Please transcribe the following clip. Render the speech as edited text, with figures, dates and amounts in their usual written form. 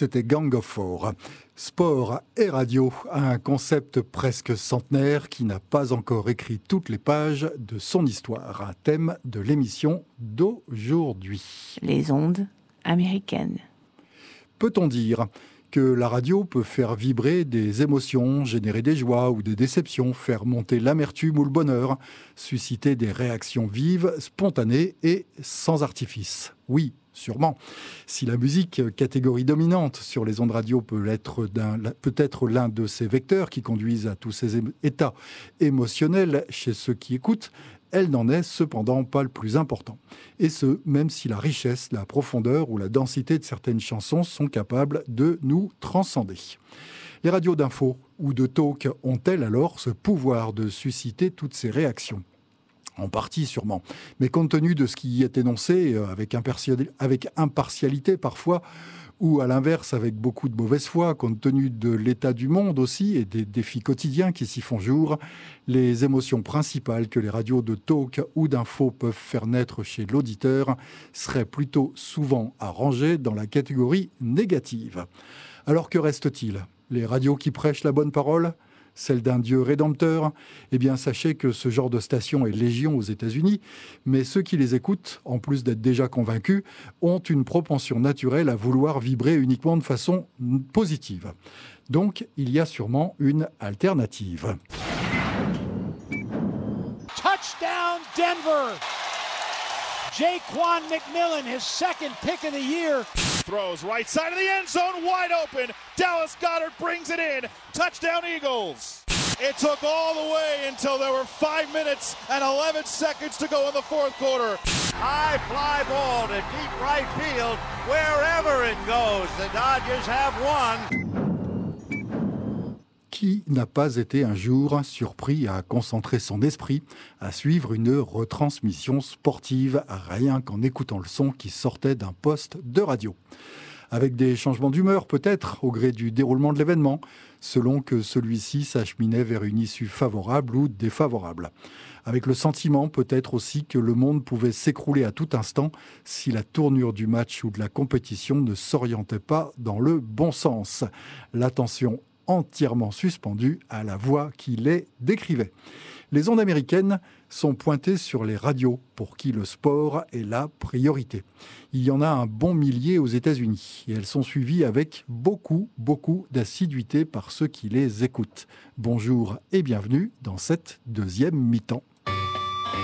c'était Gang of Four. Sport et radio, un concept presque centenaire qui n'a pas encore écrit toutes les pages de son histoire. Un thème de l'émission d'aujourd'hui. Les ondes américaines. Peut-on dire que la radio peut faire vibrer des émotions, générer des joies ou des déceptions, faire monter l'amertume ou le bonheur, susciter des réactions vives, spontanées et sans artifice? Oui, sûrement. Si la musique, catégorie dominante sur les ondes radio, peut être l'un de ces vecteurs qui conduisent à tous ces états émotionnels chez ceux qui écoutent, elle n'en est cependant pas le plus important. Et ce, même si la richesse, la profondeur ou la densité de certaines chansons sont capables de nous transcender. Les radios d'info ou de talk ont-elles alors ce pouvoir de susciter toutes ces réactions ? En partie sûrement, mais compte tenu de ce qui y est énoncé, avec impartialité parfois, ou à l'inverse avec beaucoup de mauvaise foi, compte tenu de l'état du monde aussi et des défis quotidiens qui s'y font jour, les émotions principales que les radios de talk ou d'info peuvent faire naître chez l'auditeur seraient plutôt souvent à ranger dans la catégorie négative. Alors que reste-t-il ? Les radios qui prêchent la bonne parole ? Celle d'un Dieu rédempteur? Eh bien, sachez que ce genre de station est légion aux États-Unis, mais ceux qui les écoutent, en plus d'être déjà convaincus, ont une propension naturelle à vouloir vibrer uniquement de façon positive. Donc, il y a sûrement une alternative. Touchdown Denver! Jaquan McMillan, his second pick of the year. Throws right side of the end zone, wide open. Dallas Goedert brings it in. Touchdown Eagles. It took all the way until there were 5 minutes and 11 seconds to go in the fourth quarter. High fly ball to deep right field. Wherever it goes, the Dodgers have won. Qui n'a pas été un jour surpris à concentrer son esprit à suivre une retransmission sportive rien qu'en écoutant le son qui sortait d'un poste de radio ? Avec des changements d'humeur peut-être au gré du déroulement de l'événement, selon que celui-ci s'acheminait vers une issue favorable ou défavorable. Avec le sentiment peut-être aussi que le monde pouvait s'écrouler à tout instant si la tournure du match ou de la compétition ne s'orientait pas dans le bon sens. L'attention entièrement suspendue à la voix qui les décrivait. Les ondes américaines sont pointées sur les radios pour qui le sport est la priorité. Il y en a un bon millier aux États-Unis et elles sont suivies avec beaucoup d'assiduité par ceux qui les écoutent. Bonjour et bienvenue dans cette deuxième mi-temps.